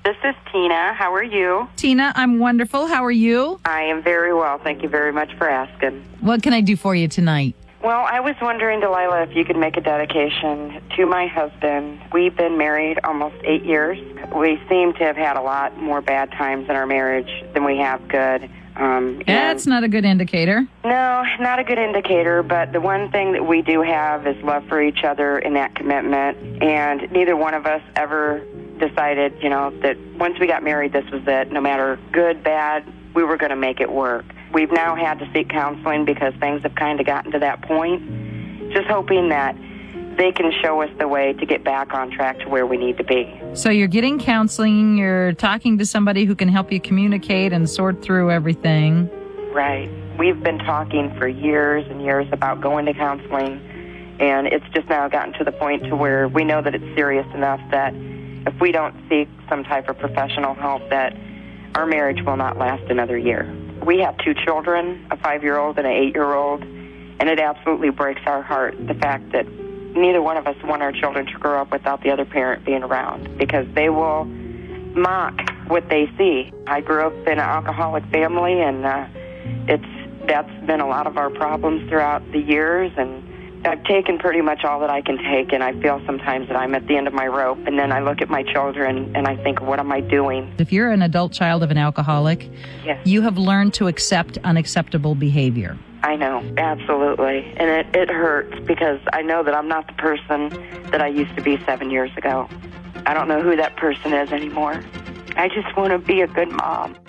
This is Tina. How are you? Tina, I'm wonderful. How are you? I am very well. Thank you very much for asking. What can I do for you tonight? Well, I was wondering, Delilah, if you could make a dedication to my husband. We've been married almost 8 years. We seem to have had a lot more bad times in our marriage than we have good. That's not a good indicator. No, not a good indicator, but the one thing that we do have is love for each other and that commitment, and neither one of us ever decided, that once we got married, this was it. No matter good, bad, we were going to make it work. We've now had to seek counseling because things have kind of gotten to that point, just hoping that they can show us the way to get back on track to where we need to be. So you're getting counseling, you're talking to somebody who can help you communicate and sort through everything. Right. We've been talking for years and years about going to counseling, and it's just now gotten to the point to where we know that it's serious enough that if we don't seek some type of professional help, that our marriage will not last another year. We have 2 children, a 5-year-old and an 8-year-old, and it absolutely breaks our heart, the fact that neither one of us want our children to grow up without the other parent being around, because they will mock what they see. I grew up in an alcoholic family, and that's been a lot of our problems throughout the years, and I've taken pretty much all that I can take, and I feel sometimes that I'm at the end of my rope, and then I look at my children and I think, what am I doing? If you're an adult child of an alcoholic, yes, you have learned to accept unacceptable behavior. I know, absolutely. And it hurts because I know that I'm not the person that I used to be 7 years ago. I don't know who that person is anymore. I just want to be a good mom.